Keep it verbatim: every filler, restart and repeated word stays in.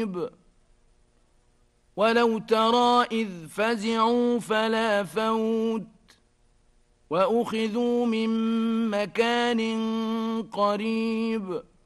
قريب ولو ترى إذ فزعوا فلا فوت وأخذوا من مكان قريب